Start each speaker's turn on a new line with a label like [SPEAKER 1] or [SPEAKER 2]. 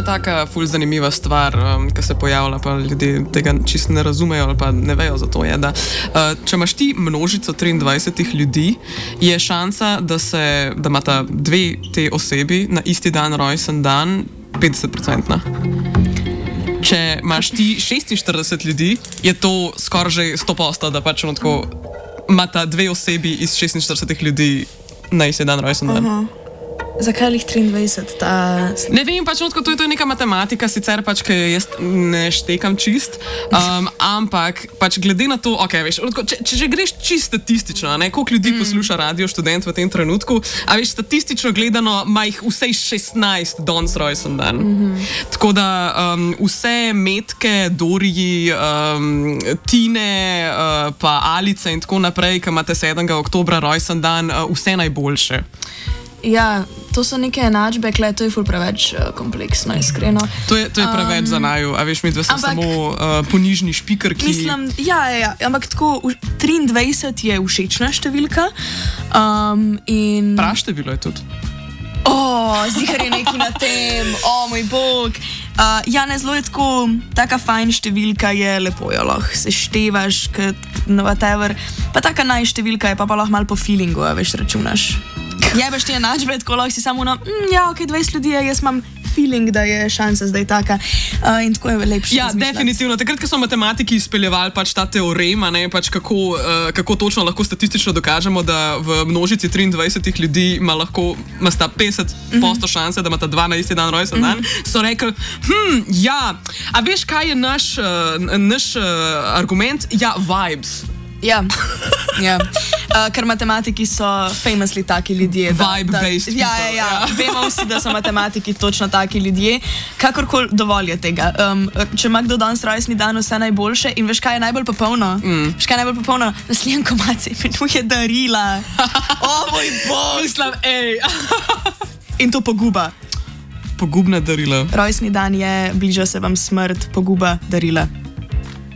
[SPEAKER 1] taka ful zanimiva stvar, ki se pojavlja, pa ljudje tega čisto ne razumejo ali pa ne vejo za to, je, da če imaš ti množico 23 ljudi, je šansa, da imata dve te osebi na isti dan rojsten dan 50%. Če imaš ti 46 ljudi, je to skoraj že 100%, da pač tako imata dve osebi iz 46 ljudi na isti dan rojsten dan.
[SPEAKER 2] Zakaj jih 23?
[SPEAKER 1] Ne vem, pač to je neka matematika, sicer pač, ki jaz ne štekam čist, ampak pač glede na to, okay, veš, če že greš čist statistično, koliko ljudi posluša Radio Študent v tem trenutku, a veš, statistično gledano ima jih vsej 16 danes rojsten dan. Tako da vse Metke, Doriji, Tine, pa Alice in tako naprej, ki imate 7. oktobra rojsten dan, vse najboljše.
[SPEAKER 2] Ja, to so neke enačbe, to je ful preveč kompleksno, iskreno.
[SPEAKER 1] To je preveč za naju, a veš, mi dve smo samo ponižni špikerki.
[SPEAKER 2] Mislim, ja, ampak tako 23 je všečna številka.
[SPEAKER 1] Praštevilo je tudi.
[SPEAKER 2] Zihar je neki na tem, moj bog. Ja, ne, zelo je tako, taka fajn številka je, lepo jo lahko seštevaš, whatever. Pa taka najštevilka je pa lahko malo po feelingu, a veš, računaš. Jebeš ti enačbe, tako lahko si samo ja, ok, 20 ljudi je, jaz imam feeling, da je šansa zdaj taka in tako je lepše.
[SPEAKER 1] Ja, definitivno. Takrat, ko so matematiki izpeljevali pač ta teorema, pač kako točno lahko statistično dokažemo, da v množici 23 ljudi ima sta 50% šanse, da imata dva na isti dan rojsten dan, so rekli, ja, a veš, kaj je naš argument? Ja, vibes.
[SPEAKER 2] Ja. Ker matematiki so famously taki ljudje.
[SPEAKER 1] Vibe-based people.
[SPEAKER 2] Ja. Vemo vsi, da so matematiki točno taki ljudje. Kakorkoli dovolj je tega. Če ima kdo danes rojstni dan, vse najboljše. In veš, kaj je najbolj popolno? Veš, kaj je najbolj popolno? Naslednji komad se imenuje darila. Moj bog!
[SPEAKER 1] Mislim,
[SPEAKER 2] In to poguba.
[SPEAKER 1] Pogubna darila.
[SPEAKER 2] Rojstni dan je, bliža se vam smrt, poguba, darila.